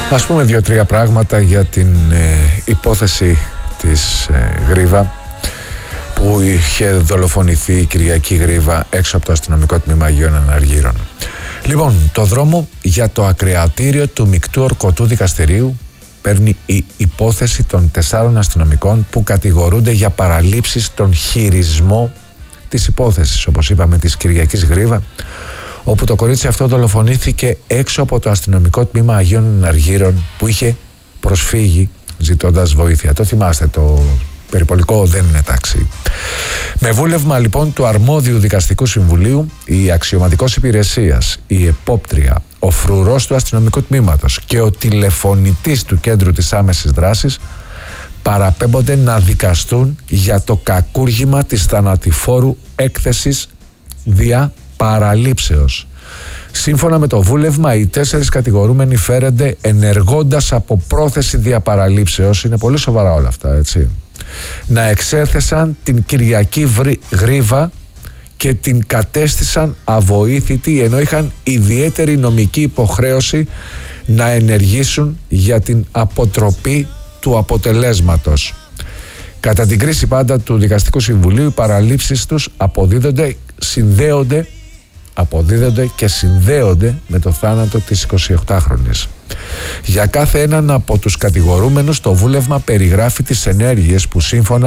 Ας πούμε 2-3 πράγματα για την υπόθεση της Γρίβα, που είχε δολοφονηθεί η Κυριακή Γρίβα έξω από το αστυνομικό τμήμα Αγίων Αναργύρων. Λοιπόν, το δρόμο για το ακροατήριο του Μεικτού Ορκωτού Δικαστηρίου παίρνει η υπόθεση των 4 αστυνομικών που κατηγορούνται για παραλήψεις στον χειρισμό της υπόθεσης, όπως είπαμε, της Κυριακής Γρίβα, όπου το κορίτσι αυτό δολοφονήθηκε έξω από το αστυνομικό τμήμα Αγίων Αναργύρων, που είχε προσφύγει ζητώντας βοήθεια. Το θυμάστε, το περιπολικό δεν είναι τάξη. Με βούλευμα λοιπόν του αρμόδιου δικαστικού συμβουλίου, η αξιωματικός υπηρεσίας, η επόπτρια, ο φρουρός του αστυνομικού τμήματος και ο τηλεφωνητής του κέντρου της άμεσης δράσης παραπέμπονται να δικαστούν για το κακούργημα της θανατηφόρου έκθεσης δια παραλήψεως. Σύμφωνα με το βούλευμα, οι 4 κατηγορούμενοι φέρονται ενεργώντας από πρόθεση δια παραλήψεως, είναι πολύ σοβαρά όλα αυτά, έτσι, να εξέθεσαν την Κυριακή Γρίβα και την κατέστησαν αβοήθητη, ενώ είχαν ιδιαίτερη νομική υποχρέωση να ενεργήσουν για την αποτροπή του αποτελέσματος. Κατά την κρίση πάντα του Δικαστικού Συμβουλίου, οι παραλήψεις τους αποδίδονται και συνδέονται με το θάνατο της 28χρονης. Για κάθε έναν από τους κατηγορούμενους, το βούλευμα περιγράφει τις ενέργειες που σύμφωνα